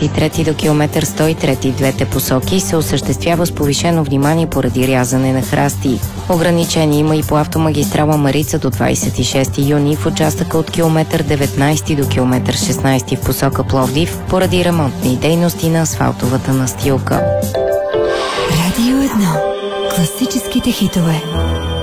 93 до км 103 в двете посоки се осъществява с повишено внимание поради рязане на храсти. Ограничение има и по автомагистрала Марица до 26 юни в участъка от км 19 до км 16 в посока Пловдив поради ремонтни дейности на асфалтовата настилка. Радио 1. Класическите хитове.